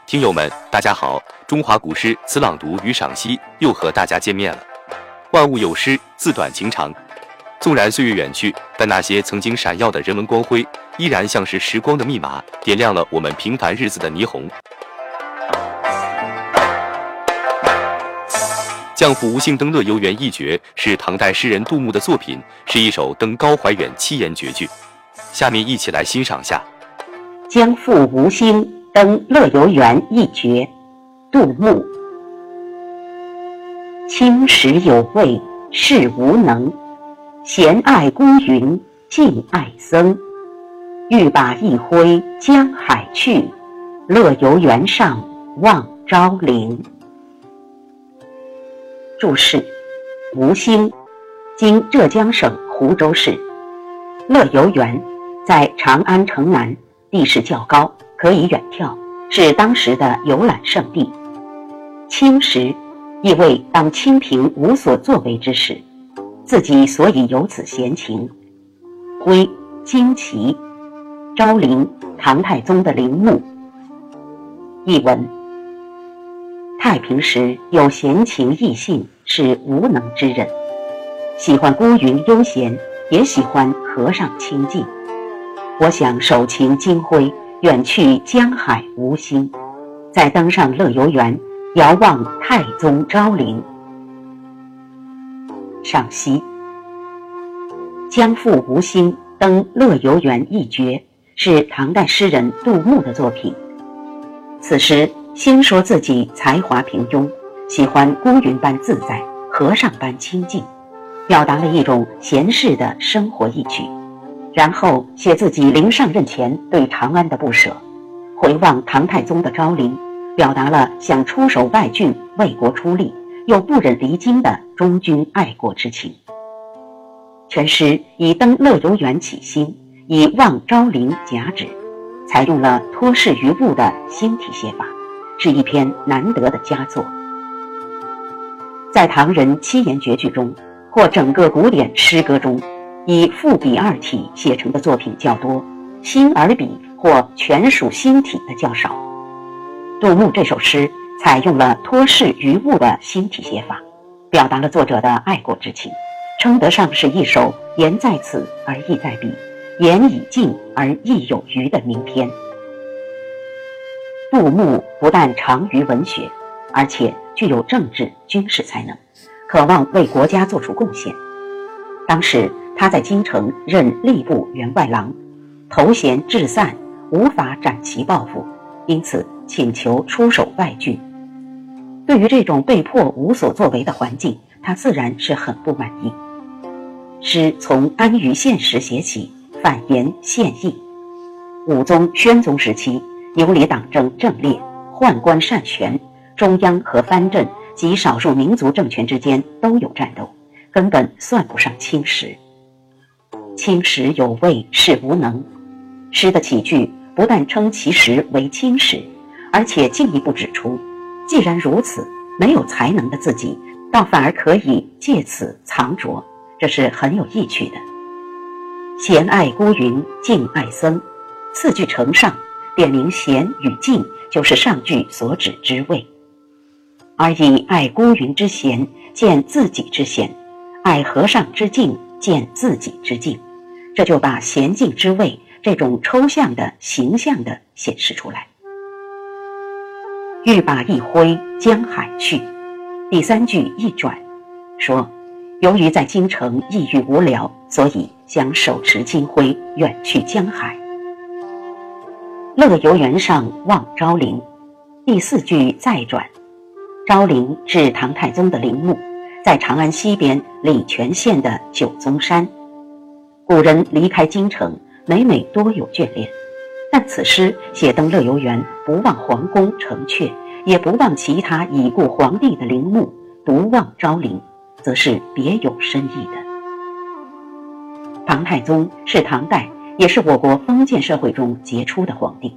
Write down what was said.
听友们，大家好！中华古诗词朗读与赏析又和大家见面了。万物有诗，自短情长。纵然岁月远去，但那些曾经闪耀的人文光辉，依然像是时光的密码，点亮了我们平凡日子的霓虹。将赴吴兴登乐游原一绝是唐代诗人杜牧的作品，是一首登高怀远七言绝句。下面一起来欣赏下。 将赴吴兴登乐游原一绝，杜牧。青史有味是无能，闲爱孤云敬爱僧。欲把一挥江海去，乐游原上望昭陵。注释：吴兴，今浙江省湖州市。乐游原在长安城南，地势较高，可以远眺，是当时的游览胜地。青时意味当清贫无所作为之时，自己所以有此闲情。徽，旌旗。昭陵，唐太宗的陵墓。译文：太平时有闲情逸兴，是无能之人，喜欢孤云悠闲，也喜欢和尚清静。我想手擎金辉，远去江海无心，再登上乐游原，遥望太宗昭陵。赏析：将赴吴兴登乐游原一绝是唐代诗人杜牧的作品。此时先说自己才华平庸，喜欢孤云般自在，和尚般清静，表达了一种闲适的生活意趣。然后写自己临上任前对长安的不舍，回望唐太宗的昭陵，表达了想出手外郡为国出力，又不忍离京的忠君爱国之情。全诗以登乐游原起兴，以望昭陵夹旨，采用了托事于物的新体写法，是一篇难得的佳作。在唐人七言绝句中，或整个古典诗歌中，以赋比二体写成的作品较多，新而比或全属新体的较少。杜牧这首诗采用了托事于物的新体写法，表达了作者的爱国之情，称得上是一首言在此而意在彼，言已尽而意有余的名篇。杜牧不但长于文学，而且具有政治军事才能，渴望为国家做出贡献。当时他在京城任吏部员外郎，头衔至散，无法展其抱负，因此请求出守外郡。对于这种被迫无所作为的环境，他自然是很不满意。诗从安于现实写起，反言现役。武宗、宣宗时期，游离党争正烈，宦官擅权，中央和藩镇及少数民族政权之间都有战斗，根本算不上轻时。轻时有味是无能，诗的起句不但称其时为轻时，而且进一步指出，既然如此，没有才能的自己倒反而可以借此藏拙，这是很有意趣的。闲爱孤云敬爱僧，次句承上，点明闲与敬就是上句所指之谓，而以爱孤云之闲见自己之闲，爱和尚之静见自己之静，这就把闲静之谓这种抽象的形象的显示出来。欲把一挥江海去，第三句一转，说由于在京城抑郁无聊，所以想手持金徽远去江海。乐游原上望昭陵，第四句再转，昭陵是唐太宗的陵墓，在长安西边礼泉县的九宗山。古人离开京城，每每多有眷恋，但此诗写登乐游原，不忘皇宫城阙，也不忘其他已故皇帝的陵墓，独望昭陵，则是别有深意的。唐太宗是唐代，也是我国封建社会中杰出的皇帝，